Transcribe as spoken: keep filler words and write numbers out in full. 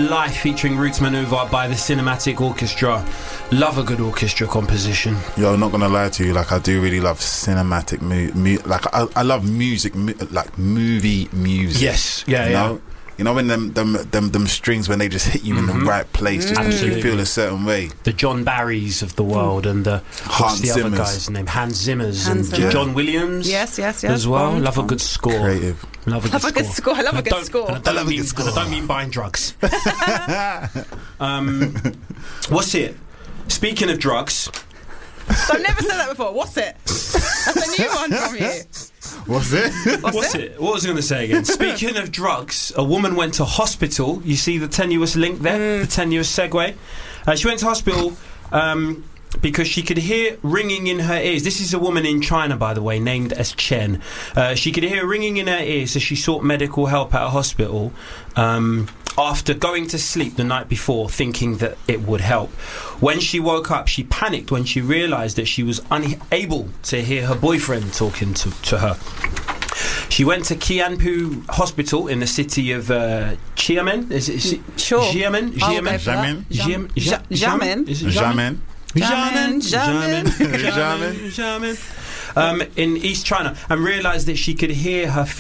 Life featuring Roots Maneuver by the Cinematic Orchestra. Love a good orchestra composition. Yo, not gonna lie to you, like I do really love cinematic mu- mu- like I, I love music, mu- like movie music. Yes, yeah, you yeah. know? You know when them them them, them strings, when they just hit you mm-hmm. in the right place, just Absolutely. make you feel a certain way. The John Barrys of the world and the Hans what's the Zimmers. other guy's name? Hans Zimmers Hans and Zimmer. John Williams. Yes, yes, yes. As well. Bond, Love Bond. a good score. Creative. Love a good Love score. a good score. I love And a good don't- score. and I don't I love a mean, good score. and I don't mean buying drugs. um, what's it? Speaking of drugs. So I've never said that before. What's it? That's a new one from you. What's it? What's, What's it? it? What was I going to say again? Speaking of drugs, a woman went to hospital. You see the tenuous link there? Mm. The tenuous segue. Uh, she went to hospital um, because she could hear ringing in her ears. This is a woman in China, by the way, named as Chen. Uh, she could hear ringing in her ears, so she sought medical help at a hospital um, after going to sleep the night before, thinking that it would help. When she woke up, she panicked when she realised that she was unable to hear her boyfriend talking to, to her. She went to Qianpu Hospital in the city of uh, Xiamen. Is it Xi- Sure. Xiamen? I'll Xiamen? go for that. Xiamen? Xiam- Ja- Xiam- Xiamen? Is it Xiamen. Xiamen? Xiamen. Xiamen. Xiamen. Xiamen. Um, in East China, and realised that she could hear her